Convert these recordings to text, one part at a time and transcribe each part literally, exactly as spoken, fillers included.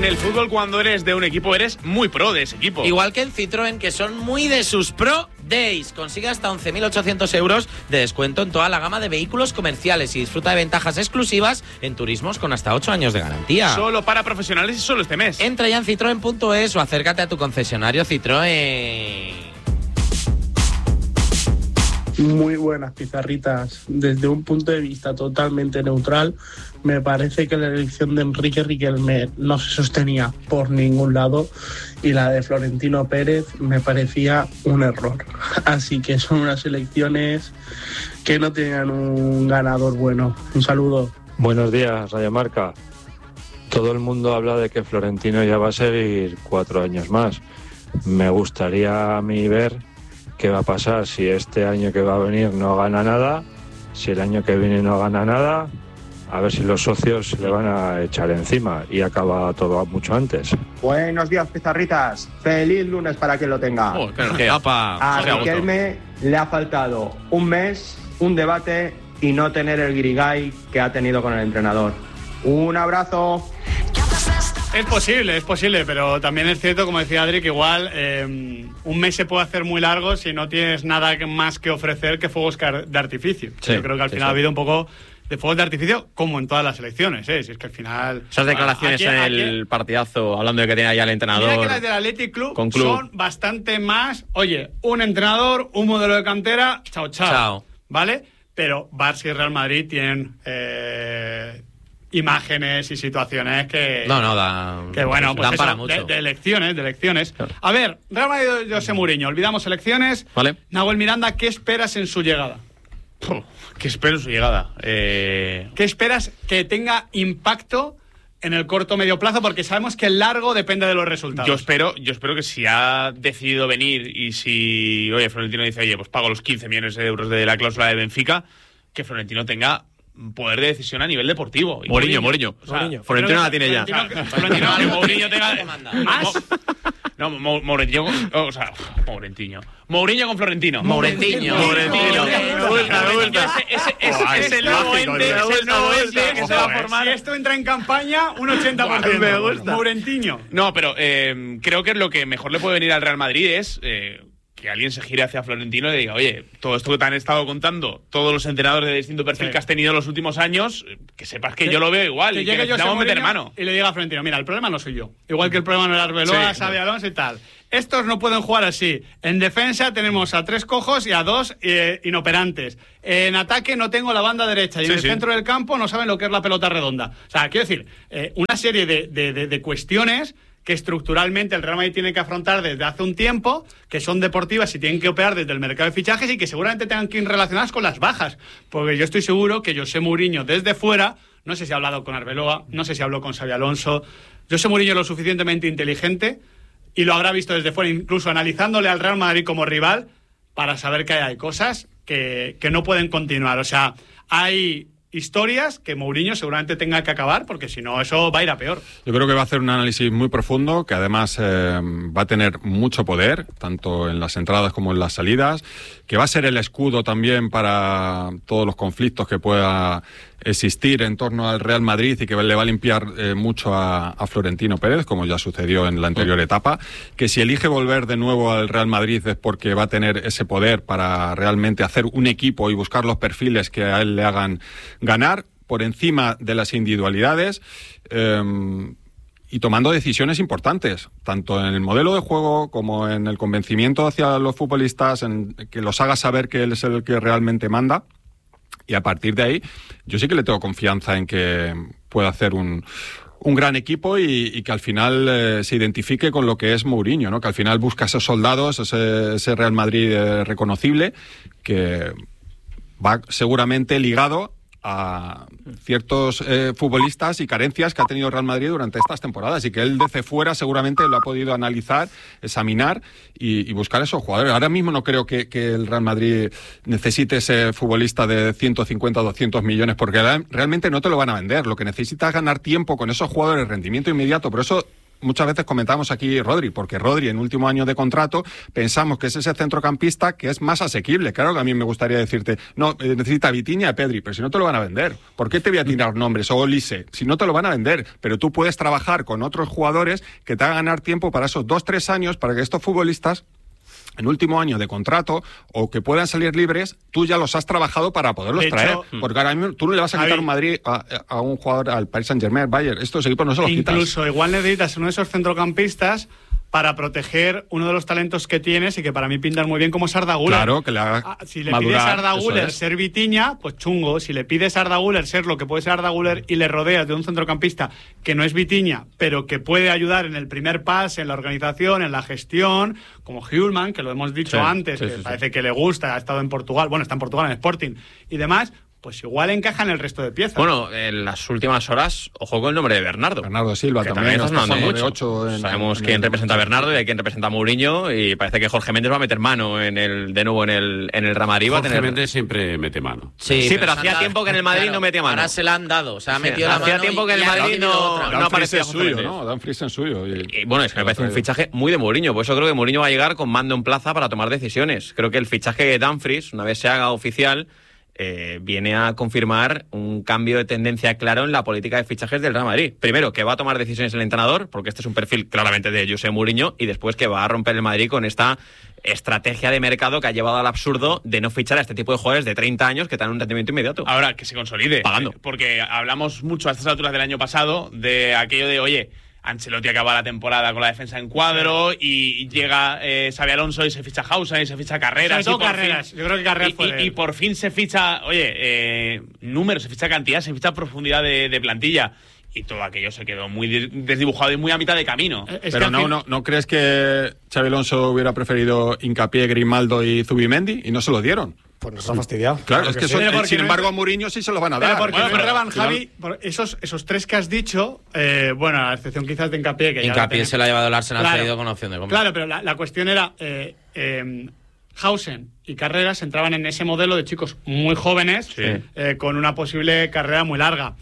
En el fútbol, cuando eres de un equipo, eres muy pro de ese equipo. Igual que en Citroën, que son muy de sus Pro Days. Consigue hasta once mil ochocientos euros de descuento en toda la gama de vehículos comerciales y disfruta de ventajas exclusivas en turismos con hasta ocho años de garantía. Solo para profesionales y solo este mes. Entra ya en citroen punto es o acércate a tu concesionario Citroën. Muy buenas, pizarritas. Desde un punto de vista totalmente neutral, me parece que la elección de Enrique Riquelme no se sostenía por ningún lado y la de Florentino Pérez me parecía un error. Así que son unas elecciones que no tenían un ganador bueno. Un saludo. Buenos días, Radio Marca. Todo el mundo habla de que Florentino ya va a seguir cuatro años más. Me gustaría a mí ver qué va a pasar si este año que va a venir no gana nada, si el año que viene no gana nada, a ver si los socios se le van a echar encima y acaba todo mucho antes. Buenos días, pizarritas. Feliz lunes para quien lo tenga. Oh, qué energía. A Riquelme le ha faltado un mes, un debate y no tener el guirigay que ha tenido con el entrenador. Un abrazo. Es posible, es posible, pero también es cierto, como decía Adri, que igual eh, un mes se puede hacer muy largo si no tienes nada más que ofrecer que fuegos de artificio. Sí, yo creo que al sí, final sí. ha habido un poco de fuegos de artificio como en todas las elecciones, ¿eh? Si es que al final... Esas declaraciones aquí, en aquí, el partidazo, hablando de que tiene ya el entrenador... Mira que las del Athletic Club, con club son bastante más, oye, un entrenador, un modelo de cantera, chao, chao, Chao. ¿vale? Pero Barça y Real Madrid tienen... Eh, imágenes y situaciones que No, no, da, que bueno, pues dan eso, para mucho. de, de elecciones, de elecciones. A ver, Real Madrid de José Mourinho, olvidamos elecciones. Vale. Nahuel Miranda, ¿qué esperas en su llegada? Puh, ¿qué espero en su llegada? Eh... ¿Qué esperas que tenga impacto en el corto o medio plazo? Porque sabemos que el largo depende de los resultados. Yo espero, yo espero que si ha decidido venir y si, oye, Florentino dice, oye, pues pago los quince millones de euros de la cláusula de Benfica, que Florentino tenga poder de decisión a nivel deportivo. Y Mourinho, Mourinho. O sea, Florentino la tiene ya. Florentino- Florentino, que Mourinho tenga ¿Más? No, Mo- Mourinho, o sea, Mourinho. Mourinho con Florentino. Mourinho. Mourinho. Me gusta, me gusta. Ese- ese- ese- Es el nuevo ente, es el nuevo ente que se va a formar. Si esto entra en campaña, un ochenta por ciento. Me gusta. Mourinho. No, pero eh, creo que lo que mejor le puede venir al Real Madrid es eh, que alguien se gire hacia Florentino y le diga, oye, todo esto que te han estado contando, todos los entrenadores de distinto perfil Sí. que has tenido en los últimos años, eh, que sepas que Que- yo lo veo igual Que y que llegue José necesitamos meter Mourinho mano. y le diga a Florentino, mira, el problema no soy yo. Igual que el problema no era Arbeloa, Sí, Xabi no. Alonso y tal. Estos no pueden jugar así. En defensa tenemos a tres cojos y a dos eh, inoperantes. En ataque no tengo la banda derecha y Sí, en el sí. centro del campo no saben lo que es la pelota redonda. O sea, quiero decir, eh, una serie de, de, de, de cuestiones que estructuralmente el Real Madrid tiene que afrontar desde hace un tiempo, que son deportivas y tienen que operar desde el mercado de fichajes y que seguramente tengan que ir relacionadas con las bajas. Porque yo estoy seguro que José Mourinho desde fuera, no sé si ha hablado con Arbeloa, no sé si habló con Xabi Alonso, José Mourinho es lo suficientemente inteligente y lo habrá visto desde fuera, incluso analizándole al Real Madrid como rival, para saber que hay cosas que, que no pueden continuar. O sea, hay historias que Mourinho seguramente tenga que acabar, porque si no, eso va a ir a peor. Yo creo que va a hacer un análisis muy profundo, que además eh, va a tener mucho poder, tanto en las entradas como en las salidas, que va a ser el escudo también para todos los conflictos que pueda existir en torno al Real Madrid y que le va a limpiar eh, mucho a, a Florentino Pérez, como ya sucedió en la anterior etapa, que si elige volver de nuevo al Real Madrid es porque va a tener ese poder para realmente hacer un equipo y buscar los perfiles que a él le hagan ganar por encima de las individualidades, eh, y tomando decisiones importantes, tanto en el modelo de juego como en el convencimiento hacia los futbolistas, en que los haga saber que él es el que realmente manda. Y a partir de ahí, yo sí que le tengo confianza en que pueda hacer un, un gran equipo y, y que al final eh, se identifique con lo que es Mourinho, ¿no? Que al final busca esos soldados, ese, ese Real Madrid eh, reconocible, que va seguramente ligado a ciertos eh, futbolistas y carencias que ha tenido Real Madrid durante estas temporadas y que él desde fuera seguramente lo ha podido analizar, examinar y, y buscar esos jugadores. Ahora mismo no creo que, que el Real Madrid necesite ese futbolista de ciento cincuenta, doscientos millones, porque realmente no te lo van a vender. Lo que necesita es ganar tiempo con esos jugadores, rendimiento inmediato. Por eso muchas veces comentamos aquí Rodri, porque Rodri en último año de contrato pensamos que es ese centrocampista que es más asequible. Claro que a mí me gustaría decirte, no, eh, necesita a Vitinha y a Pedri, pero si no te lo van a vender. ¿Por qué te voy a tirar nombres? O Olise, si no te lo van a vender. Pero tú puedes trabajar con otros jugadores que te hagan ganar tiempo para esos dos, tres años, para que estos futbolistas en último año de contrato o que puedan salir libres, tú ya los has trabajado para poderlos De traer. hecho, porque ahora mismo tú no le vas a quitar Javi, un Madrid a, a un jugador, al Paris Saint-Germain, Bayern. Estos equipos no se los quitas. Incluso igual necesitas uno de esos centrocampistas para proteger uno de los talentos que tienes y que para mí pintan muy bien como es Arda Güler. Claro, que le haga Ah, si le madurar, pides a Arda eso Güler es. ser Vitinha, pues chungo. Si le pides a Arda Güler ser lo que puede ser Arda Güler y le rodeas de un centrocampista que no es Vitinha, pero que puede ayudar en el primer pase, en la organización, en la gestión, como Hjulman, que lo hemos dicho Sí, antes, sí, que sí, parece sí. que le gusta, ha estado en Portugal, bueno, está en Portugal, en Sporting y demás, pues igual encaja en el resto de piezas. Bueno, en las últimas horas, ojo con el nombre de Bernardo. Bernardo Silva que también, está está sonando jugando de mucho. ocho en- Sabemos en quién el representa a Manchester. Bernardo y a quién representa a Mourinho, y parece que Jorge Méndez va a meter mano en el de nuevo en el en el Real Madrid. Va a Jorge tener... Méndez siempre mete mano. Sí, pero se hacía han dado- tiempo que en el Madrid claro, no metía mano. Ahora se la han dado. O sea, ha Sí, metido la hacía mano tiempo y- que en el y ha Madrid recibido no- otra. no Dan aparecía Fries es Jorge suyo, Méndez. ¿no? Dan Fries es suyo. Y- Y bueno, es que me parece un fichaje muy de Mourinho, por eso creo que Mourinho va a llegar con mando en plaza para tomar decisiones. Creo que el fichaje de Dumfries, una vez se haga oficial, eh, viene a confirmar un cambio de tendencia claro en la política de fichajes del Real Madrid. Primero, que va a tomar decisiones el entrenador, porque este es un perfil claramente de José Mourinho, y después que va a romper el Madrid con esta estrategia de mercado que ha llevado al absurdo de no fichar a este tipo de jugadores de treinta años que te dan un rendimiento inmediato. Ahora, que se consolide. Pagando. Eh, Porque hablamos mucho a estas alturas del año pasado de aquello de, oye, Ancelotti acaba la temporada con la defensa en cuadro y llega eh, Xabi Alonso y se ficha Hausa y se ficha Carreras. Sobre todo y por Carreras. fin- Yo creo que Carreras y, fue y- de- y por fin se ficha, oye, eh, números, se ficha cantidad, se ficha profundidad de, de plantilla. Y todo aquello se quedó muy des- desdibujado y muy a mitad de camino. Eh, es que Pero al no, fin- no, ¿no crees que Xabi Alonso hubiera preferido Hincapié, Grimaldo y Zubimendi y no se lo dieron? Pues nos ha fastidiado. Claro, es que, sí. eso, Pero porque sin no embargo, entra- a Mourinho sí se lo van a Pero dar. porque Bueno, no pero entraban, al final- Javi, por esos, esos tres que has dicho, eh, bueno, a excepción quizás de Hincapié, que ya Hincapié lo se la ha llevado el Arsenal Claro. cedido con opción de compra. Claro, pero la, la cuestión era, eh, eh, Hausen y Carreras entraban en ese modelo de chicos muy jóvenes, eh, con una posible carrera muy larga.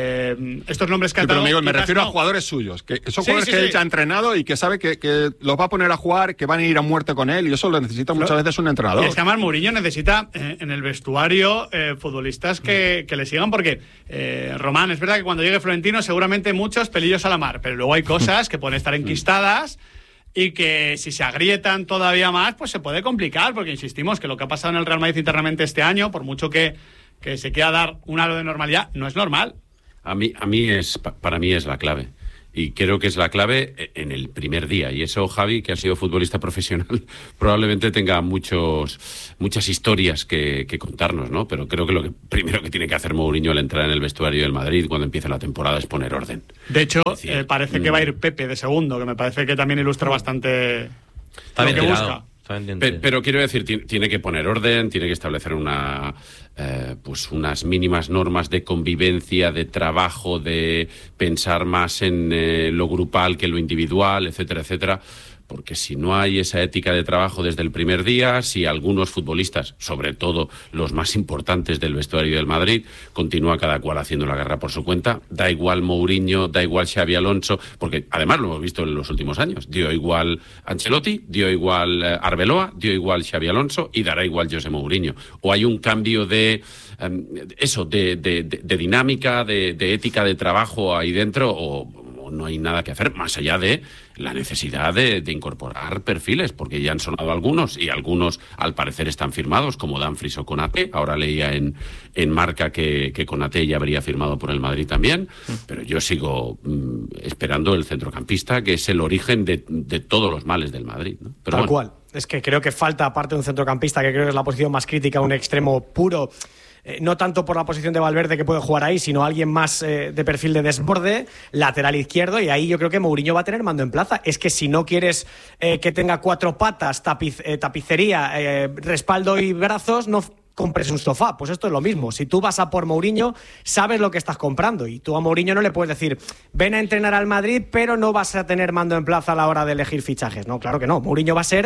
Eh, estos nombres que Sí, ha pero dado, Miguel, me quizás refiero no. a jugadores suyos, que son Sí, jugadores sí, que sí. él ya ha entrenado y que sabe que, que los va a poner a jugar, que van a ir a muerte con él, y eso lo necesita muchas veces un entrenador. Y es que además Mourinho necesita eh, en el vestuario eh, futbolistas que, que le sigan, porque eh, Román, es verdad que cuando llegue Florentino seguramente muchos pelillos a la mar, pero luego hay cosas que pueden estar enquistadas y que si se agrietan todavía más, pues se puede complicar, porque insistimos que lo que ha pasado en el Real Madrid internamente este año, por mucho que, que se quiera dar un halo de normalidad, no es normal. A mí, a mí es, pa- para mí es la clave. Y creo que es la clave en el primer día. Y eso, Javi, que ha sido futbolista profesional, probablemente tenga muchos, muchas historias que, que contarnos, ¿no? Pero creo que lo que primero que tiene que hacer Mourinho al entrar en el vestuario del Madrid cuando empiece la temporada es poner orden. De hecho, Es decir, eh, parece que va a ir Pepe de segundo, que me parece que también ilustra bastante Está lo bien que tirado. busca. Está bien Pe- tirado. Pero quiero decir, ti- tiene que poner orden, tiene que establecer una, eh, pues unas mínimas normas de convivencia, de trabajo, de pensar más en eh, lo grupal que en lo individual, etcétera, etcétera. Porque si no hay esa ética de trabajo desde el primer día, si algunos futbolistas, sobre todo los más importantes del vestuario del Madrid, continúa cada cual haciendo la guerra por su cuenta, da igual Mourinho, da igual Xabi Alonso, porque además lo hemos visto en los últimos años, dio igual Ancelotti, dio igual eh, Arbeloa, dio igual Xabi Alonso y dará igual José Mourinho. O hay un cambio de eh, eso, de, de, de, de dinámica, de, de ética de trabajo ahí dentro, o no hay nada que hacer, más allá de la necesidad de, de incorporar perfiles, porque ya han sonado algunos, y algunos al parecer están firmados, como Dumfries o Konaté. Ahora leía en, en Marca que, que Konaté ya habría firmado por el Madrid también, pero yo sigo mm, esperando el centrocampista, que es el origen de, de todos los males del Madrid, ¿no? Pero Tal bueno. cual. Es que creo que falta, aparte de un centrocampista, que creo que es la posición más crítica, un extremo puro. Eh, no tanto por la posición de Valverde que puede jugar ahí, sino alguien más eh, de perfil de desborde, lateral izquierdo, y ahí yo creo que Mourinho va a tener mando en plaza. Es que si no quieres eh, que tenga cuatro patas, tapiz, eh, tapicería, eh, respaldo y brazos, no compres un sofá. Pues esto es lo mismo. Si tú vas a por Mourinho, sabes lo que estás comprando, y tú a Mourinho no le puedes decir ven a entrenar al Madrid, pero no vas a tener mando en plaza a la hora de elegir fichajes. No, claro que no. Mourinho va a ser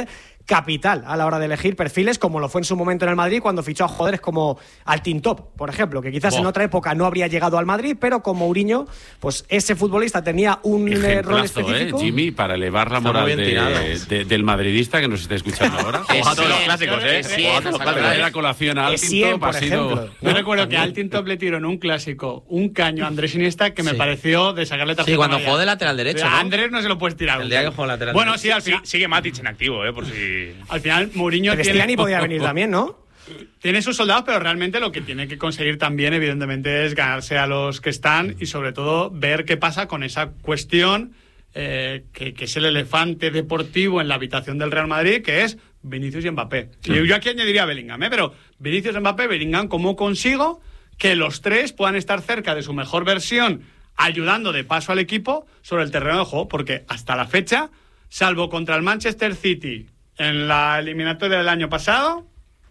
capital a la hora de elegir perfiles, como lo fue en su momento en el Madrid cuando fichó a jugadores como Altintop, por ejemplo, que quizás oh. en otra época no habría llegado al Madrid, pero con Mourinho, pues ese futbolista tenía un eh, rol específico. ¿eh, Jimmy, para elevar la moral de, de, del madridista que nos está escuchando ahora? Ojo a todos los clásicos, ¿eh? Sí, Ojo a todos los clásicos. La colación a Altintop ha sido... Yo recuerdo que a Altintop le tiró en un clásico un caño a Andrés Iniesta que me sí. pareció de sacarle tarjeta. Sí, cuando jugó de lateral derecho. A Andrés no se lo puedes tirar. El día que jugó lateral Bueno, derecho. sí, al final. Sí, sigue Matic en activo, ¿eh? Por si. Al final, Mourinho tiene. tiene. podía venir también, ¿no? Tiene sus soldados, pero realmente lo que tiene que conseguir también, evidentemente, es ganarse a los que están y, sobre todo, ver qué pasa con esa cuestión eh, que, que es el elefante deportivo en la habitación del Real Madrid, que es Vinicius y Mbappé. Sí. Y yo aquí añadiría a Bellingham, ¿eh? Pero Vinicius, Mbappé, Bellingham, ¿cómo consigo que los tres puedan estar cerca de su mejor versión, ayudando de paso al equipo sobre el terreno de juego? Porque hasta la fecha, salvo contra el Manchester City en la eliminatoria del año pasado,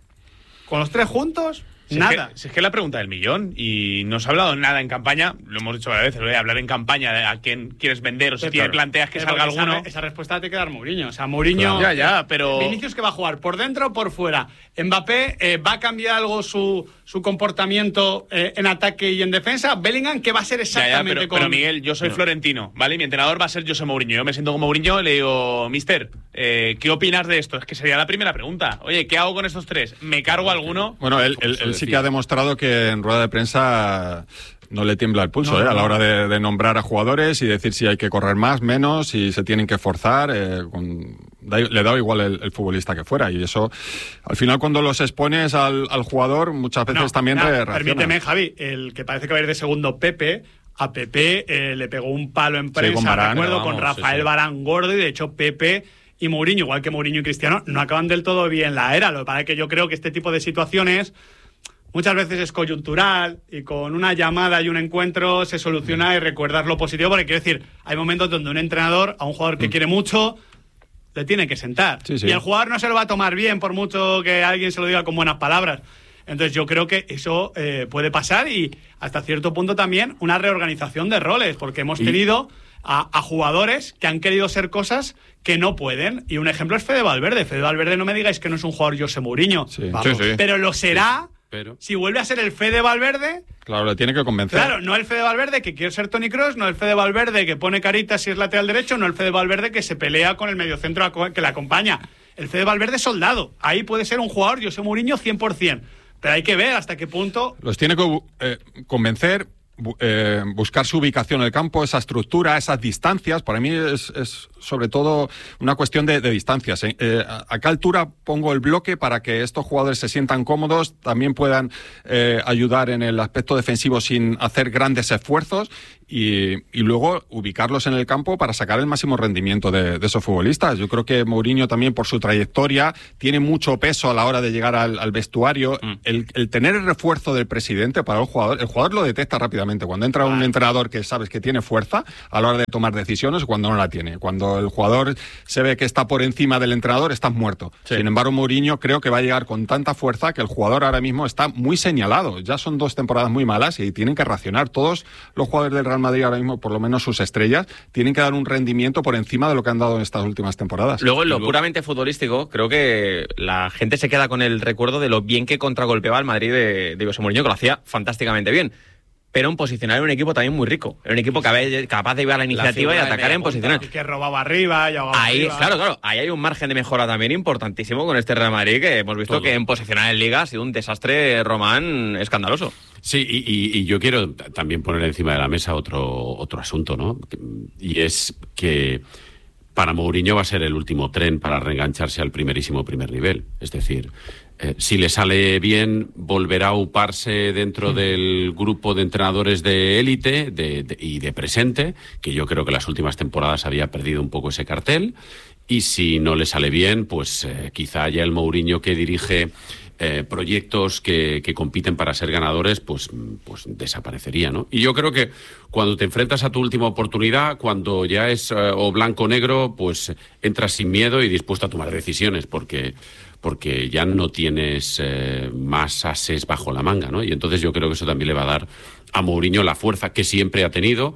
con los tres juntos, si nada. Es que, si es que la pregunta del millón, y no se ha hablado nada en campaña, lo hemos dicho varias veces, lo de hablar en campaña de a quién quieres vender o si tienes planteas que salga alguno. Esa, esa respuesta te queda dar Mourinho. O sea, Mourinho. Claro. Ya, ya, pero. Vinicius, que va a jugar por dentro o por fuera. Mbappé, eh, ¿va a cambiar algo su, su comportamiento eh, en ataque y en defensa? Bellingham, ¿qué va a ser exactamente ya, ya, pero, con. Pero Miguel, yo soy no. florentino, ¿vale? Mi entrenador va a ser José Mourinho. Yo me siento como Mourinho y le digo, mister, eh, ¿qué opinas de esto? Es que sería la primera pregunta. Oye, ¿qué hago con estos tres? ¿Me cargo alguno? Bueno, él, él, él sí que ha demostrado que en rueda de prensa no le tiembla el pulso, no, ¿eh? No, a la hora de, de nombrar a jugadores y decir si hay que correr más, menos, si se tienen que forzar. Eh, con, da, le da igual el, el futbolista que fuera. Y eso, al final, cuando los expones al, al jugador, muchas veces no, también no, reacciona. Permíteme, Javi, el que parece que va a ir de segundo, Pepe. A Pepe eh, le pegó un palo en prensa, sí, con Varane, recuerdo, vamos, con Rafael sí, sí. Varane gordo, y de hecho Pepe y Mourinho, igual que Mourinho y Cristiano, no acaban del todo bien la era. Lo que pasa es que yo creo que este tipo de situaciones muchas veces es coyuntural y con una llamada y un encuentro se soluciona y recuerdas lo positivo, porque quiero decir, hay momentos donde un entrenador a un jugador que mm. quiere mucho le tiene que sentar. Sí, sí. Y el jugador no se lo va a tomar bien por mucho que alguien se lo diga con buenas palabras. Entonces yo creo que eso eh, puede pasar y hasta cierto punto también una reorganización de roles, porque hemos tenido a, a jugadores que han querido ser cosas que no pueden. Y un ejemplo es Fede Valverde. Fede Valverde, no me digáis que no es un jugador José Mourinho, sí. Vamos, sí, sí. pero lo será... Sí. Pero... si vuelve a ser el Fede Valverde... Claro, le tiene que convencer. Claro, no el Fede Valverde que quiere ser Toni Kroos, no el Fede Valverde que pone caritas si es lateral derecho, no el Fede Valverde que se pelea con el mediocentro que le acompaña. El Fede Valverde es soldado. Ahí puede ser un jugador José Mourinho cien por ciento. Pero hay que ver hasta qué punto... Los tiene que eh, convencer... Eh, buscar su ubicación en el campo, esa estructura, esas distancias. Para mí es, es sobre todo una cuestión de, de distancias. ¿eh? Eh, ¿A qué altura pongo el bloque para que estos jugadores se sientan cómodos, también puedan eh, ayudar en el aspecto defensivo sin hacer grandes esfuerzos y, y luego ubicarlos en el campo para sacar el máximo rendimiento de, de esos futbolistas? Yo creo que Mourinho también, por su trayectoria, tiene mucho peso a la hora de llegar al, al vestuario. Mm. El, el tener el refuerzo del presidente para el jugador, el jugador lo detecta rápidamente. Cuando entra un entrenador que sabes que tiene fuerza a la hora de tomar decisiones, cuando no la tiene. Cuando el jugador se ve que está por encima del entrenador, estás muerto. Sí. Sin embargo, Mourinho creo que va a llegar con tanta fuerza que el jugador ahora mismo está muy señalado. Ya son dos temporadas muy malas y tienen que racionar. Todos los jugadores del Real Madrid ahora mismo, por lo menos sus estrellas, tienen que dar un rendimiento por encima de lo que han dado en estas últimas temporadas. Luego, en lo puramente futbolístico, creo que la gente se queda con el recuerdo de lo bien que contragolpeaba el Madrid de, de José Mourinho, que lo hacía fantásticamente bien. Pero en posicionar era un equipo también muy rico. Era un equipo capaz de llevar la iniciativa la y atacar en posiciones. Y que robaba arriba y ahogaba ahí, arriba. Claro, claro. Ahí hay un margen de mejora también importantísimo con este Real Madrid, que hemos visto Todo. que en posicionar en Liga ha sido un desastre, Román, escandaloso. Sí, y, y, y yo quiero también poner encima de la mesa otro, otro asunto, ¿no? Y es que para Mourinho va a ser el último tren para reengancharse al primerísimo primer nivel. Es decir... Eh, si le sale bien, volverá a uparse dentro del grupo de entrenadores de élite de, de, y de presente, que yo creo que las últimas temporadas había perdido un poco ese cartel. Y si no le sale bien, pues eh, quizá ya el Mourinho que dirige eh, proyectos que, que compiten para ser ganadores, pues, pues desaparecería, ¿no? Y yo creo que cuando te enfrentas a tu última oportunidad, cuando ya es eh, o blanco o negro, pues entras sin miedo y dispuesto a tomar decisiones, porque... porque ya no tienes eh, más ases bajo la manga, ¿no? Y entonces yo creo que eso también le va a dar a Mourinho la fuerza que siempre ha tenido,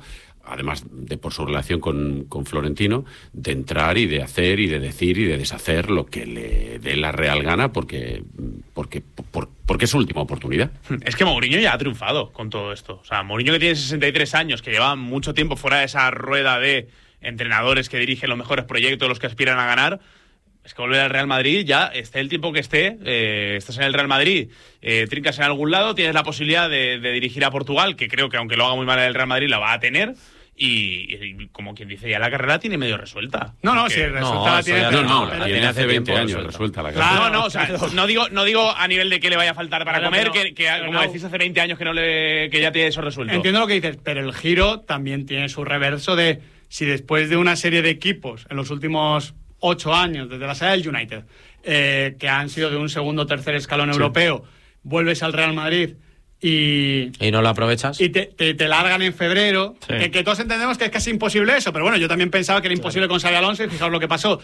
además de por su relación con, con Florentino, de entrar y de hacer y de decir y de deshacer lo que le dé la real gana, porque, porque, por, porque es su última oportunidad. Es que Mourinho ya ha triunfado con todo esto. O sea, Mourinho, que tiene sesenta y tres años, que lleva mucho tiempo fuera de esa rueda de entrenadores que dirigen los mejores proyectos, los que aspiran a ganar. Es que volver al Real Madrid, ya esté el tiempo que esté, eh, estás en el Real Madrid, eh, trincas en algún lado, tienes la posibilidad de, de dirigir a Portugal, que creo que aunque lo haga muy mal el Real Madrid, la va a tener. Y, y como quien dice, ya la carrera tiene medio resuelta. No, no, Porque, si resuelta no, la tiene. eso ya No, pero- no, pero- la tiene hace veinte años resuelta la carrera. No, no, o sea, no digo, no digo a nivel de que le vaya a faltar para Claro, comer, pero- que, que pero como no. decís hace veinte años que no le que ya tiene eso resuelto. Entiendo lo que dices, pero el giro también tiene su reverso de si después de una serie de equipos en los últimos ocho años, desde la saga del United, eh, que han sido de un segundo o tercer escalón Sí. europeo, vuelves al Real Madrid y, ¿Y no lo aprovechas? y te, te, te largan en febrero, Sí. que, que todos entendemos que es casi imposible eso, pero bueno, yo también pensaba que era imposible con Xabi Alonso y fijaos lo que pasó.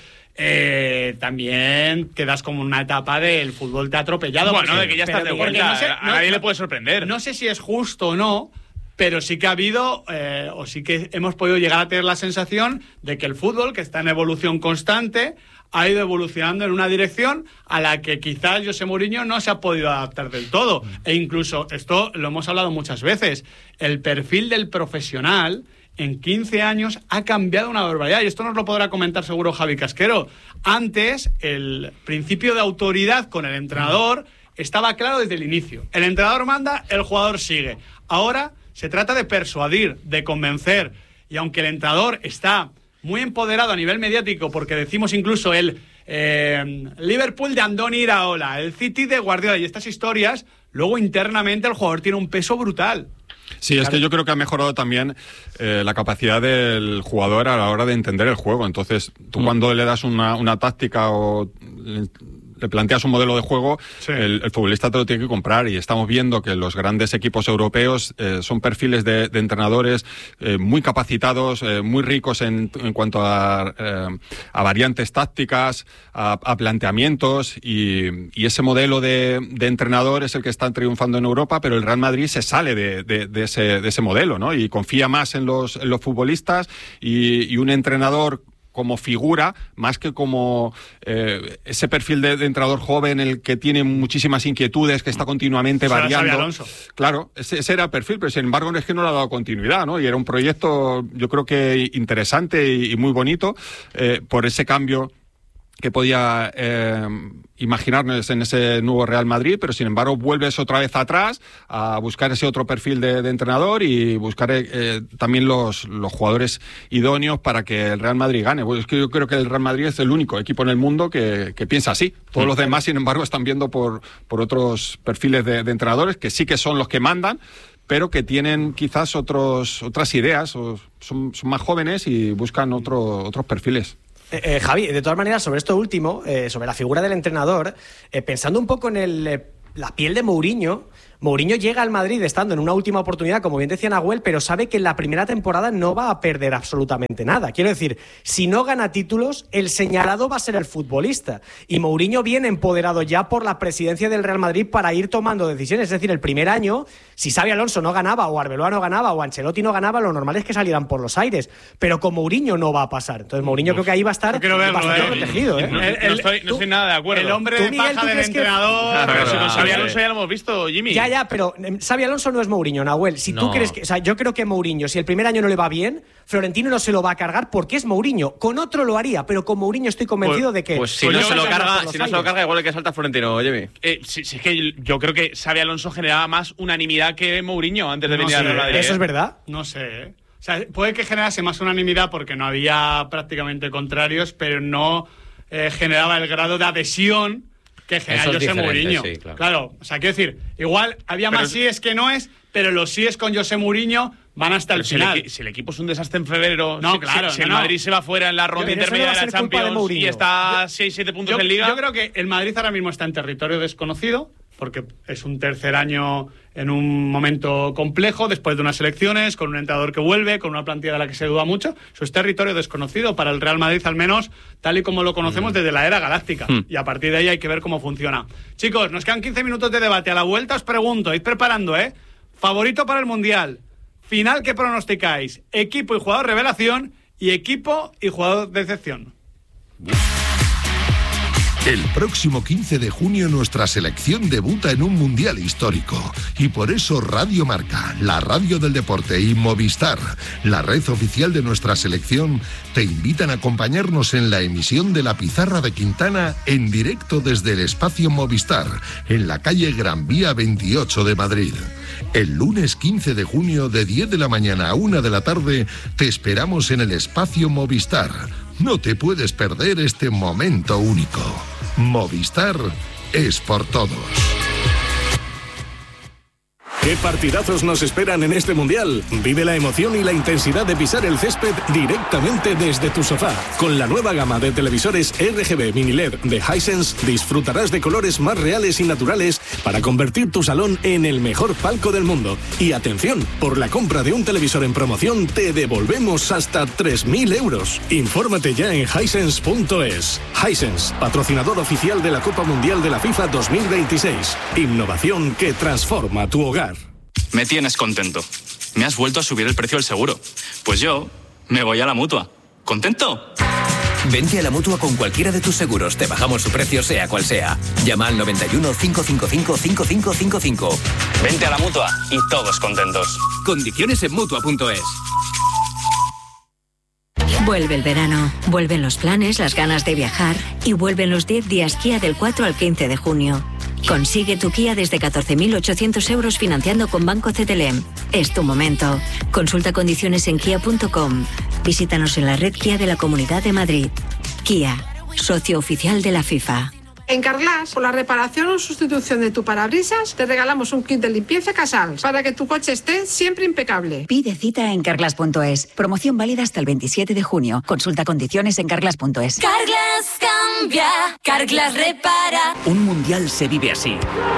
Eh, también quedas como una etapa del fútbol te ha atropellado. Bueno, porque- de que ya estás pero de porque vuelta, no sé- a no- nadie no- le puede sorprender. No sé si es justo o no, pero sí que ha habido, eh, o sí que hemos podido llegar a tener la sensación de que el fútbol, que está en evolución constante, ha ido evolucionando en una dirección a la que quizás José Mourinho no se ha podido adaptar del todo. E incluso, esto lo hemos hablado muchas veces, el perfil del profesional en quince años ha cambiado una barbaridad. Y esto nos lo podrá comentar seguro Javi Casquero. Antes, el principio de autoridad con el entrenador estaba claro desde el inicio. El entrenador manda, el jugador sigue. Ahora se trata de persuadir, de convencer. Y aunque el entrenador está muy empoderado a nivel mediático, porque decimos incluso el eh, Liverpool de Andoni Iraola, el City de Guardiola y estas historias, luego internamente el jugador tiene un peso brutal. Sí, es que yo creo que ha mejorado también eh, la capacidad del jugador a la hora de entender el juego. Entonces, tú mm. cuando le das una, una táctica o le, le planteas un modelo de juego, sí. el, el futbolista te lo tiene que comprar. Y estamos viendo que los grandes equipos europeos eh, son perfiles de, de entrenadores eh, muy capacitados, eh, muy ricos en, en cuanto a, eh, a variantes tácticas, a, a planteamientos. Y, y ese modelo de, de entrenador es el que está triunfando en Europa, pero el Real Madrid se sale de, de, de ese, de ese modelo, ¿no? Y confía más en los, en los futbolistas y, y un entrenador como figura, más que como eh, ese perfil de, de entrenador joven, el que tiene muchísimas inquietudes, que está continuamente Eso variando. Xabi Alonso. Claro, ese, ese era el perfil, pero sin embargo es que no le ha dado continuidad, ¿no? Y era un proyecto, yo creo que interesante y, y muy bonito, eh, por ese cambio que podía eh, imaginarnos en ese nuevo Real Madrid, pero sin embargo vuelves otra vez atrás a buscar ese otro perfil de, de entrenador y buscar eh, también los, los jugadores idóneos para que el Real Madrid gane. Pues es que yo creo que el Real Madrid es el único equipo en el mundo que, que piensa así. Todos los demás, sin embargo, están viendo por, por otros perfiles de, de entrenadores que sí que son los que mandan, pero que tienen quizás otros, otras ideas, o son, son más jóvenes y buscan otro, otros perfiles. Eh, eh, Javi, de todas maneras, sobre esto último, eh, sobre la figura del entrenador, eh, pensando un poco en el, eh, la piel de Mourinho, Mourinho llega al Madrid estando en una última oportunidad, como bien decía Nahuel, pero sabe que en la primera temporada no va a perder absolutamente nada. Quiero decir, si no gana títulos, el señalado va a ser el futbolista. Y Mourinho viene empoderado ya por la presidencia del Real Madrid para ir tomando decisiones. Es decir, el primer año, si Xabi Alonso no ganaba, o Arbeloa no ganaba, o Ancelotti no ganaba, lo normal es que salieran por los aires. Pero con Mourinho no va a pasar. Entonces Mourinho Uf, creo que ahí va a estar verlo, bastante eh. protegido. ¿eh? No, no, El- el- no estoy, no tú- estoy nada de acuerdo. El hombre ¿Tú, de Miguel, paja tú del crees que- entrenador. Claro, pero si con Ah, Xabi sí. Alonso ya lo hemos visto, Jimmy. Ya, ya, pero eh, Xabi Alonso no es Mourinho, Nahuel. Si tú No. crees que, o sea, yo creo que Mourinho, si el primer año no le va bien, Florentino no se lo va a cargar porque es Mourinho. Con otro lo haría, pero con Mourinho estoy convencido Pues- de que. Pues si Pues no yo se lo voy a andar carga, por los si no se lo aires. carga, igual el que salta Florentino, Jimmy. Eh, sí, sí, es que yo creo que Xabi Alonso generaba más unanimidad que Mourinho antes de No venir sé, al Real Madrid. Eso ¿eh? es verdad. No sé, ¿eh? O sea, puede que generase más unanimidad porque no había prácticamente contrarios, pero no eh, generaba el grado de adhesión que genera Eso es José diferente, Mourinho. sí, claro. o sea, quiero decir, igual había Pero más es- síes que no es, pero los síes con José Mourinho van hasta el Pero si el, final. equi- si el equipo es un desastre en febrero, No, si, claro, si, si no, el no. Madrid se va fuera en la ronda Pero eso no intermedia va de a la ser culpa de Champions y Mourinho. está seis siete puntos Yo, en Liga. yo creo que el Madrid ahora mismo está en territorio desconocido, porque es un tercer año en un momento complejo, después de unas elecciones, con un entrenador que vuelve, con una plantilla de la que se duda mucho. Eso es territorio desconocido para el Real Madrid, al menos tal y como lo conocemos Mm. desde la era galáctica. Mm. Y a partir de ahí hay que ver cómo funciona. Chicos, nos quedan quince minutos de debate. A la vuelta os pregunto, id preparando, ¿eh? Favorito para el Mundial. Final que pronosticáis, equipo y jugador revelación y equipo y jugador de decepción. El próximo quince de junio nuestra selección debuta en un mundial histórico y por eso Radio Marca, la radio del deporte y Movistar, la red oficial de nuestra selección, te invitan a acompañarnos en la emisión de La Pizarra de Quintana en directo desde el espacio Movistar, en la calle Gran Vía veintiocho de Madrid. El lunes quince de junio de diez de la mañana a una de la tarde te esperamos en el espacio Movistar. No te puedes perder este momento único. Movistar es por todos. ¿Qué partidazos nos esperan en este Mundial? Vive la emoción y la intensidad de pisar el césped directamente desde tu sofá. Con la nueva gama de televisores R G B Mini L E D de Hisense disfrutarás de colores más reales y naturales para convertir tu salón en el mejor palco del mundo. Y atención, por la compra de un televisor en promoción te devolvemos hasta tres mil euros. Infórmate ya en hisense punto es. Hisense, patrocinador oficial de la Copa Mundial de la FIFA dos mil veintiséis. Innovación que transforma tu hogar. Me tienes contento. Me has vuelto a subir el precio del seguro. Pues yo me voy a la Mutua. ¿Contento? Vente a la Mutua con cualquiera de tus seguros. Te bajamos su precio sea cual sea. Llama al noventa y uno, cinco cinco cinco, cinco cinco cinco cinco. Vente a la Mutua y todos contentos. Condiciones en Mutua punto es. Vuelve el verano, vuelven los planes, las ganas de viajar y vuelven los diez días Kia del cuatro al quince de junio. Consigue tu Kia desde catorce mil ochocientos euros financiando con Banco C T L M. Es tu momento. Consulta condiciones en kia punto com. Visítanos en la red Kia de la Comunidad de Madrid. Kia, socio oficial de la FIFA. En Carglass, por la reparación o sustitución de tu parabrisas, te regalamos un kit de limpieza Casals para que tu coche esté siempre impecable. Pide cita en carglass punto es. Promoción válida hasta el veintisiete de junio. Consulta condiciones en carglass punto es. Carglass cambia, Carglass repara. Un mundial se vive así.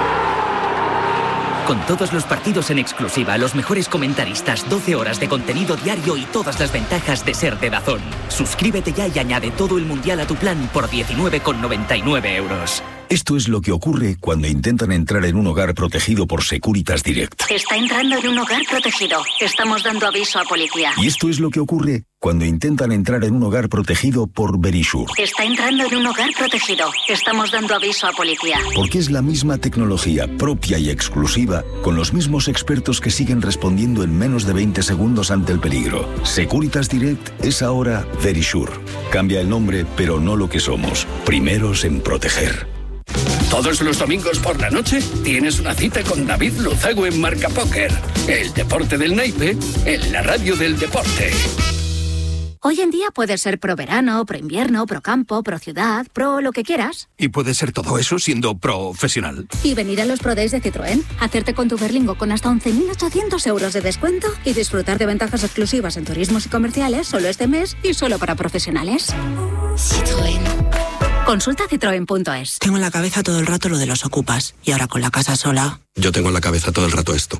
Con todos los partidos en exclusiva, los mejores comentaristas, doce horas de contenido diario y todas las ventajas de ser de DAZN. Suscríbete ya y añade todo el mundial a tu plan por diecinueve con noventa y nueve euros. Esto es lo que ocurre cuando intentan entrar en un hogar protegido por Securitas Direct. Está entrando en un hogar protegido. Estamos dando aviso a policía. Y esto es lo que ocurre cuando intentan entrar en un hogar protegido por Verisure. Está entrando en un hogar protegido. Estamos dando aviso a policía. Porque es la misma tecnología propia y exclusiva, con los mismos expertos que siguen respondiendo en menos de veinte segundos ante el peligro. Securitas Direct es ahora Verisure. Cambia el nombre, pero no lo que somos. Primeros en proteger. Todos los domingos por la noche tienes una cita con David Luzago en Marca Póker. El deporte del naipe en la radio del deporte. Hoy en día puedes ser pro verano, pro invierno, pro campo, pro ciudad, pro lo que quieras. Y puedes ser todo eso siendo profesional. Y venir a los Pro Days de Citroën, hacerte con tu Berlingo con hasta once mil ochocientos euros de descuento y disfrutar de ventajas exclusivas en turismos y comerciales solo este mes y solo para profesionales. Citroën. Consulta citroen punto es. Tengo en la cabeza todo el rato lo de los ocupas y ahora con la casa sola. Yo tengo en la cabeza todo el rato esto.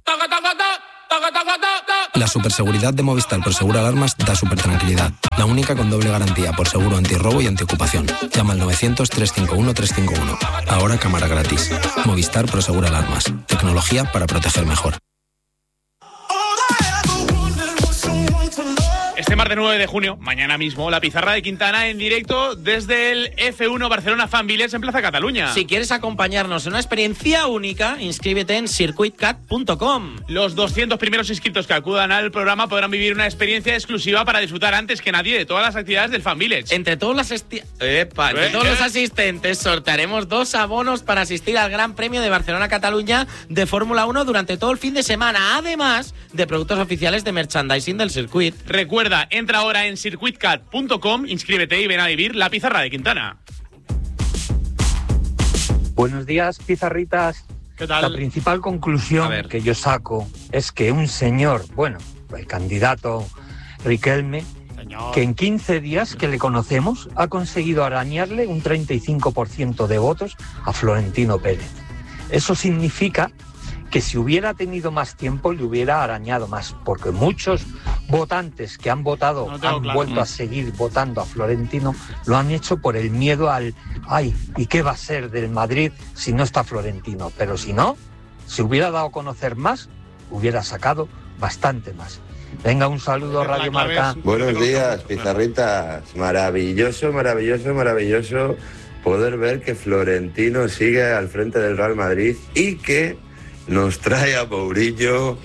La superseguridad de Movistar por Seguro Alarmas da súper tranquilidad. La única con doble garantía por seguro antirrobo y antiocupación. Llama al novecientos, trescientos cincuenta y uno, trescientos cincuenta y uno. Ahora cámara gratis. Movistar por Seguro Alarmas. Tecnología para proteger mejor. Este martes nueve de junio, mañana mismo, la Pizarra de Quintana en directo desde el F uno Barcelona Fan Village en Plaza Cataluña. Si quieres acompañarnos en una experiencia única, inscríbete en circuit cat punto com. Los doscientos primeros inscritos que acudan al programa podrán vivir una experiencia exclusiva para disfrutar antes que nadie de todas las actividades del Fan Village. Entre todos, las esti- Epa, entre todos los asistentes sortearemos dos abonos para asistir al Gran Premio de Barcelona-Cataluña de Fórmula uno durante todo el fin de semana, además de productos oficiales de merchandising del circuit. Recuerda, entra ahora en circuit cat punto com, inscríbete y ven a vivir la Pizarra de Quintana. Buenos días, pizarritas. ¿Qué tal? La principal conclusión que yo saco es que un señor, bueno, el candidato Riquelme, señor, que en quince días que le conocemos ha conseguido arañarle un treinta y cinco por ciento de votos a Florentino Pérez. Eso significa que si hubiera tenido más tiempo le hubiera arañado más, porque muchos votantes que han votado, no han claro. vuelto a seguir votando a Florentino, lo han hecho por el miedo al ay, ¿y qué va a ser del Madrid si no está Florentino? Pero si no, si hubiera dado a conocer más, hubiera sacado bastante más. Venga, un saludo, Radio Marca. Buenos días, pizarritas. Maravilloso, maravilloso, maravilloso poder ver que Florentino sigue al frente del Real Madrid y que nos trae a Mourinho.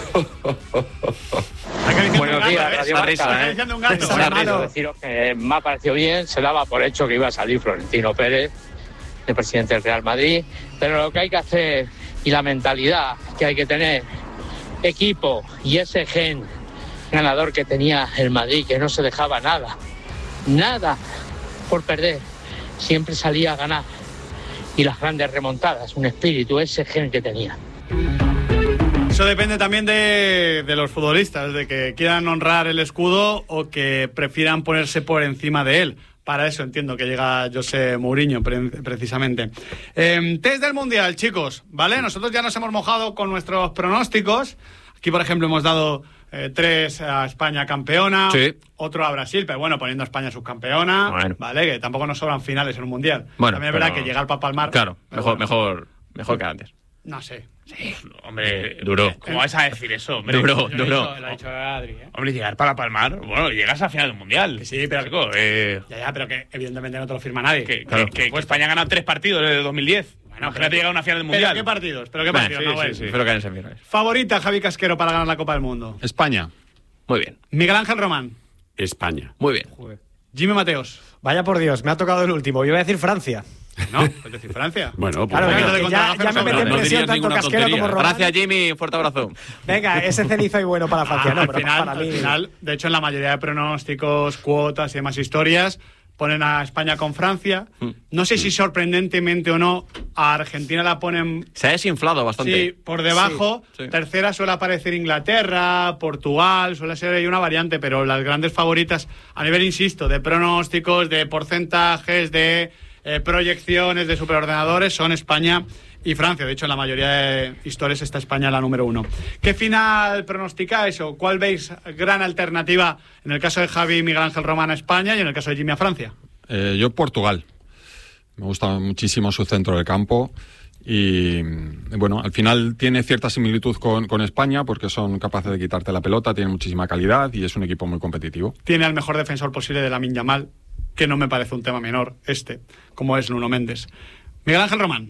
Buenos días, Radio Marca. ¿eh? Quiero deciros que me ha parecido bien, se daba por hecho que iba a salir Florentino Pérez, el presidente del Real Madrid, pero lo que hay que hacer y la mentalidad que hay que tener, equipo y ese gen ganador que tenía el Madrid, que no se dejaba nada, nada por perder, siempre salía a ganar, y las grandes remontadas, un espíritu, ese gen que tenía. Eso depende también de, de los futbolistas, de que quieran honrar el escudo o que prefieran ponerse por encima de él. Para eso entiendo que llega José Mourinho, pre- precisamente. Eh, test del Mundial, chicos, ¿vale? Nosotros ya nos hemos mojado con nuestros pronósticos. Aquí, por ejemplo, hemos dado eh, tres a España campeona, Sí. otro a Brasil, pero bueno, poniendo a España subcampeona, Bueno. ¿vale? Que tampoco nos sobran finales en un Mundial. Bueno, también es verdad pero- que llegar para palmar... Claro, pero mejor, bueno, mejor, mejor que antes. No sé. Hombre, Duró. ¿Cómo vas a decir eso? Hombre, Duró, Yo lo he duró. dicho, lo ha dicho Adri, ¿eh? Hombre, llegar para palmar, bueno, llegas a final del Mundial. Sí, pero... Chico, eh, Ya, ya, pero que evidentemente no te lo firma nadie. que, que- que- que España ha ganado tres partidos desde el dos mil diez. Bueno, imagínate llegar a una final del ¿Pero Mundial. qué partidos? ¿Pero qué Bueno, partidos, sí, Nahuel? sí, sí. Espero que hayan semifinales. Favorita, Javi Casquero, para ganar la Copa del Mundo. España. Muy bien. Miguel Ángel Román. España. Muy bien. Jimmy Mateos. Vaya por Dios, me ha tocado el último. Yo iba a decir Francia. ¿No? Es decir, Francia. Bueno, pues Claro, venga. claro, que ya, ya me mete en no presión dirías tanto ninguna Casquero tontería. como Román. Gracias, Jimmy. Un fuerte abrazo. Venga, ese cenizo y bueno para Francia. Ah, no, al, pero final, para mí... al final, de hecho, en la mayoría de pronósticos, cuotas y demás historias, ponen a España con Francia. No sé si sorprendentemente o no, a Argentina la ponen... Se ha desinflado bastante. Sí, por debajo. Sí, sí. Tercera suele aparecer Inglaterra, Portugal, suele ser ahí una variante, pero las grandes favoritas a nivel, insisto, de pronósticos, de porcentajes, de eh, proyecciones, de superordenadores, son España y Francia. De hecho, en la mayoría de historias está España la número uno. ¿Qué final pronosticáis o cuál veis gran alternativa en el caso de Javi y Miguel Ángel Román a España y en el caso de Jimmy a Francia? Eh, yo Portugal. Me gusta muchísimo su centro del campo y, bueno, al final tiene cierta similitud con, con España porque son capaces de quitarte la pelota, tienen muchísima calidad y es un equipo muy competitivo. Tiene al mejor defensor posible de Lamine Yamal, que no me parece un tema menor este, como es Nuno Méndez. Miguel Ángel Román.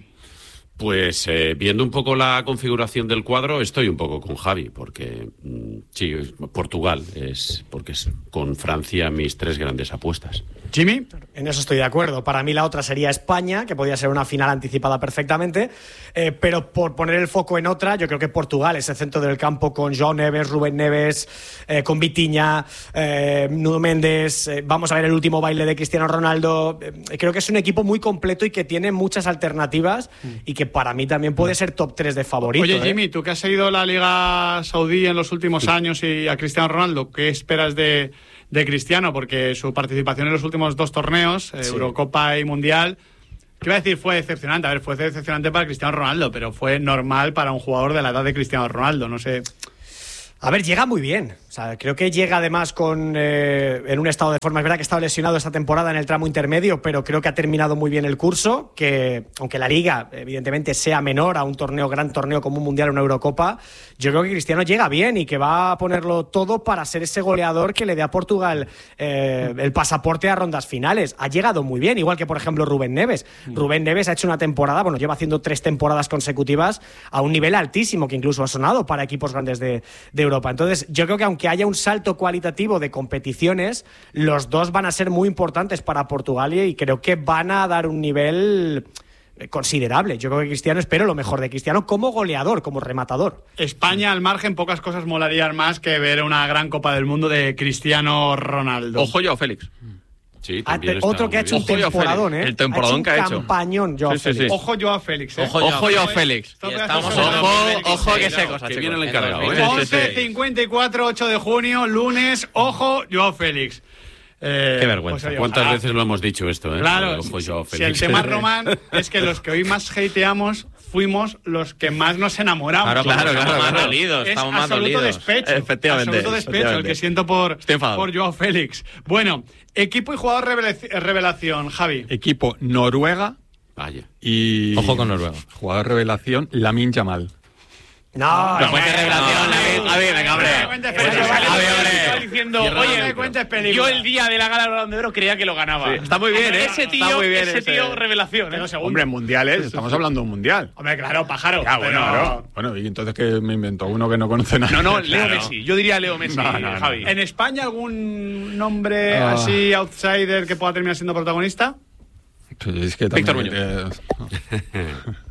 Pues eh, viendo un poco la configuración del cuadro, estoy un poco con Javi, porque mm, sí, es- Portugal es porque es con Francia mis tres grandes apuestas. Jimmy. En eso estoy de acuerdo. Para mí la otra sería España, que podría ser una final anticipada perfectamente. Eh, pero por poner el foco en otra, yo creo que Portugal, ese centro del campo con João Neves, Rubén Neves, eh, con Vitinha, eh, Nuno Méndez. Eh, vamos a ver el último baile de Cristiano Ronaldo. Eh, creo que es un equipo muy completo y que tiene muchas alternativas y que para mí también puede ser top tres de favorito. Oye, ¿eh? Jimmy, tú que has seguido la Liga Saudí en los últimos años y a Cristiano Ronaldo, ¿qué esperas de, de Cristiano? Porque su participación en los últimos dos torneos, eh, Sí. Eurocopa y Mundial, ¿qué iba a decir? Fue decepcionante. A ver, fue decepcionante para Cristiano Ronaldo, pero fue normal para un jugador de la edad de Cristiano Ronaldo. No sé. A ver, llega muy bien. O sea, creo que llega además con eh, en un estado de forma. Es verdad que ha estado lesionado esta temporada en el tramo intermedio, pero creo que ha terminado muy bien el curso. Que aunque la liga, evidentemente, sea menor a un torneo, gran torneo como un mundial o una Eurocopa, yo creo que Cristiano llega bien y que va a ponerlo todo para ser ese goleador que le dé a Portugal eh, el pasaporte a rondas finales. Ha llegado muy bien, igual que por ejemplo Rubén Neves. Rubén Neves ha hecho una temporada, bueno, lleva haciendo tres temporadas consecutivas a un nivel altísimo, que incluso ha sonado para equipos grandes de, de Europa. Entonces, yo creo que aunque haya un salto cualitativo de competiciones, los dos van a ser muy importantes para Portugal y creo que van a dar un nivel considerable. Yo creo que Cristiano, espero lo mejor de Cristiano como goleador, como rematador. España, al margen, pocas cosas molarían más que ver una gran Copa del Mundo de Cristiano Ronaldo. Ojo yo, Félix. Sí, Ah, te- otro que ha hecho un temporadón, ¿eh? El temporadón que ha hecho. Campañón, Joao Sí, sí, Félix. sí. Ojo yo a Félix, ¿eh? Ojo yo, Ojo yo a Félix. Esto Y puede estamos hacer- en Ojo, ojo que sé cosas, Que chicos. viene el En encargado, dos mil ¿eh? once cincuenta y cuatro, ocho de junio, lunes, ojo, Joao Félix. Eh, Qué vergüenza. oye, ¿Cuántas ojalá. veces lo hemos dicho esto, eh? Claro, Ojo, Joao si Félix. el tema Román es que los que hoy más hateamos fuimos los que más nos enamoramos. Claro, claro, claro, Estamos claro. más dolidos, Es estamos más absoluto dolidos. despecho. Efectivamente, Absoluto despecho el efectivamente. que siento por, Estoy enfadado. por Joao Félix. Bueno, equipo y jugador revelaci- revelación, Javi. Equipo Noruega Vaya. y... Ojo con Noruega. Jugador revelación, Lamine Yamal. No, No puede ser revelación. A ver, a Javi, venga, hombre. Estaba diciendo, oye, yo el día de la gala del Balón de Oro creía que lo ganaba. Sí, está muy bien, ¿eh? Ese tío, Está muy bien ese ese. tío, revelación. ¿eh? Hombre, mundiales, estamos hablando de un mundial. Hombre, claro, pájaro. Ya, bueno, pero- claro. Bueno, y entonces que me inventó uno que no conoce nada. No, no, Leo Claro. Messi. Yo diría Leo Messi, No, no, no. Javi. ¿En España algún nombre Ah. así outsider que pueda terminar siendo protagonista? Pues es que Víctor también, Muñoz. eh,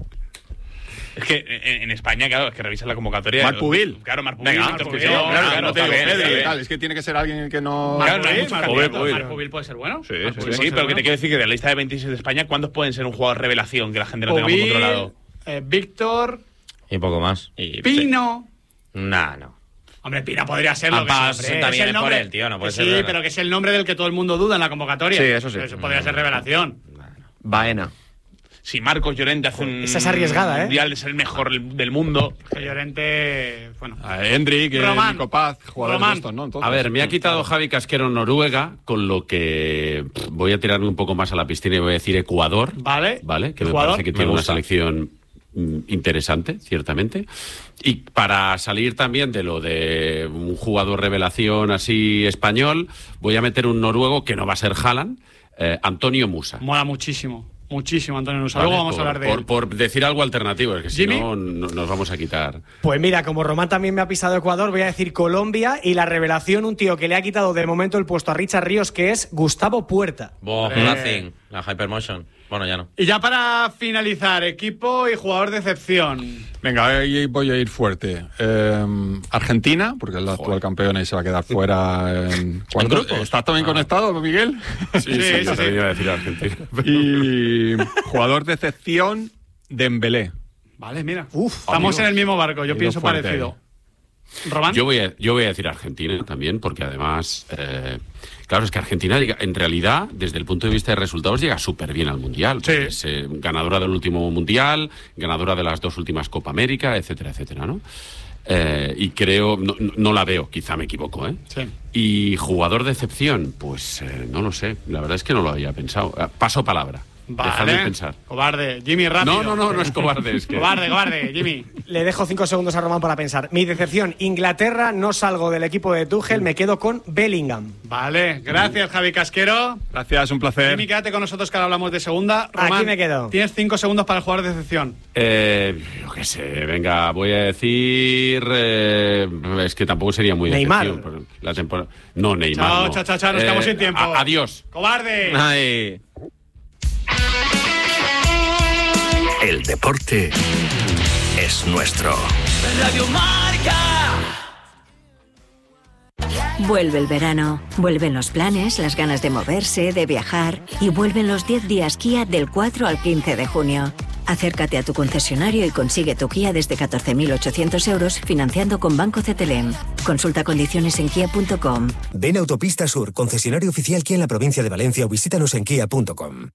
Es que en, en España, claro, es que revisas la convocatoria. Marc Pubil. Claro, Marc Pubil. Venga, Víctor Pubil, Puyol, claro, claro, claro, no te digo está bien, Pedri, está eh. bien. Es que tiene que ser alguien que no. Claro, Marc hay Pubil, muchos Marc candidatos. Pubil. Marc Pubil puede ser bueno. Sí, Marc sí, Pubil sí, puede ser pero que bueno. te quiero decir que de la lista de veintiséis de España, ¿cuántos pueden ser un jugador revelación que la gente no tengamos Pubil, controlado? eh, Víctor, Y poco más. Y, Pino. Nah, no. Hombre, Pina podría serlo. Han pagado que sí, sesenta hombre, es el millones por nombre- él, tío, no puede que ser Sí, verdad. pero que es el nombre del que todo el mundo duda en la convocatoria. Sí, eso sí. Eso podría ser revelación. Baena. Si Marcos Llorente hace un esa es arriesgada, ¿eh? mundial de ser el mejor del mundo. Que Llorente, bueno. A Hendrik, eh, Román. Nico Paz, jugadores Román. de estos, ¿no? Entonces, A ver, me ha quitado Javi Casquero Noruega, con lo que pff, voy a tirarme un poco más a la piscina y voy a decir Ecuador. Vale. Vale, que me Ecuador. parece que Me tiene una gusta. selección mm, interesante, ciertamente. Y para salir también de lo de un jugador revelación así español, voy a meter un noruego que no va a ser Haaland, eh, Antonio Musa. Mola muchísimo. Muchísimo, Antonio Nusa. Vale, Luego vamos por, a hablar de por, él. por decir algo alternativo, es que si Jimmy. no, no- nos vamos a quitar. Pues mira, como Román también me ha pisado Ecuador, voy a decir Colombia y la revelación, un tío que le ha quitado de momento el puesto a Richard Ríos, que es Gustavo Puerta. Boh, Eh. Nothing. La Hypermotion. Bueno, ya no. Y ya para finalizar, equipo y jugador de excepción. Venga, ahí voy a ir fuerte. Eh, Argentina, porque es la actual campeona y se va a quedar fuera. En, ¿cuánto? grupos? ¿Estás también conectado, Miguel? Sí, sí, sí, ya sí. te venía a decir Argentina. Y jugador de excepción, Dembélé. Vale, mira. Uf, estamos amigos. en el mismo barco, yo Ido pienso fuerte parecido. Román. Yo voy, a, yo voy a decir Argentina también, porque además, eh, claro, es que Argentina, llega- en realidad, desde el punto de vista de resultados, llega súper bien al Mundial. Sí. Es eh, ganadora del último Mundial, ganadora de las dos últimas Copa América, etcétera, etcétera, ¿no? Eh, y creo, no, no- no la veo, quizá me equivoco, ¿eh? Sí. Y jugador de excepción, pues eh, no lo sé, la verdad es que no lo había pensado. Eh, Paso palabra. Dejadme Vale. pensar. Cobarde. Jimmy, rápido. No, no, no, no es cobarde, es que... Cobarde, cobarde, Jimmy. Le dejo cinco segundos a Román para pensar. Mi decepción, Inglaterra, no salgo del equipo de Tuchel, me quedo con Bellingham. Vale, gracias, Javi Casquero. Gracias, un placer. Jimmy, quédate con nosotros que ahora hablamos de segunda. Román, me quedo. Tienes cinco segundos para el jugador de excepción. Eh, yo qué sé, venga, voy a decir. eh, es que tampoco sería muy Neymar. decepción, pero la temporada. No, Neymar. Chao, no. chao, chao, chao, nos Eh, quedamos sin tiempo. a- adiós. ¡Cobarde! Ay. El deporte es nuestro. Radio Marca. Vuelve el verano, vuelven los planes, las ganas de moverse, de viajar y vuelven los diez días Kia del cuatro al quince de junio. Acércate a tu concesionario y consigue tu Kia desde catorce mil ochocientos euros financiando con Banco C T L M. Consulta condiciones en kia punto com. Ven a Autopista Sur, concesionario oficial Kia en la provincia de Valencia o visítanos en kia punto com.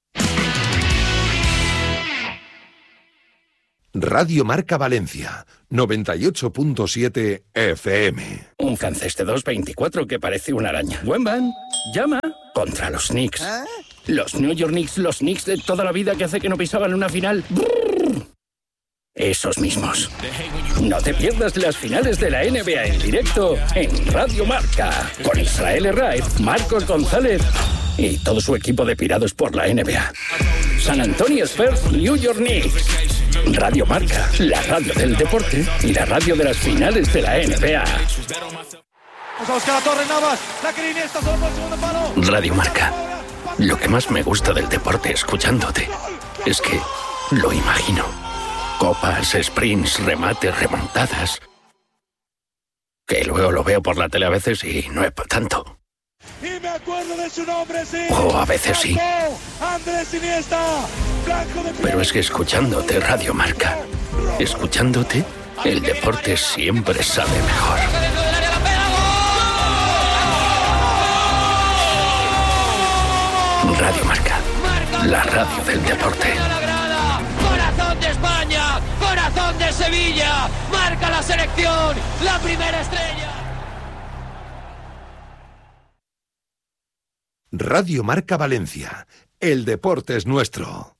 Radio Marca Valencia, noventa y ocho punto siete F M. Un francés de dos veinticuatro que parece una araña. Wemban, llama contra los Knicks. Los New York Knicks, los Knicks de toda la vida que hace que no pisaban una final. Brrr. Esos mismos. No te pierdas las finales de la N B A en directo en Radio Marca. Con Israel Herraiz, Marcos González y todo su equipo de pirados por la N B A. San Antonio Spurs, New York Knicks. Radio Marca, la radio del deporte y la radio de las finales de la N B A. Vamos a buscar a Torres Navas. La que Iniesta solo por el segundo palo. Radio Marca. Lo que más me gusta del deporte escuchándote es que lo imagino. Copas, sprints, remates, remontadas. Que luego lo veo por la tele a veces y no es para tanto. Y me acuerdo de su nombre, sí. O a veces sí. Andrés Iniesta. Blanco de Pero es que escuchándote Radio Marca, escuchándote, el deporte siempre sabe mejor. Radio Marca, la radio del deporte. Corazón de España, corazón de Sevilla, marca la selección, la primera estrella. Radio Marca Valencia, el deporte es nuestro.